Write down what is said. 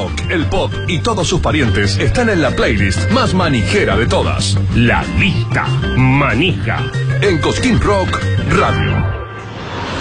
rock, el pop y todos sus parientes están en la playlist más manijera de todas. La lista manija. En Cosquín Rock Radio.